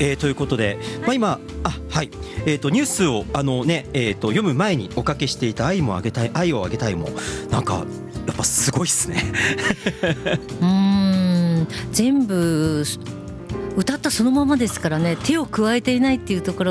ということで、今はい、ニュースを読む前におかけしていた愛をあげたいもなんかやっぱすごいっすね全部歌ったそのままですからね。手を加えていないっていうところ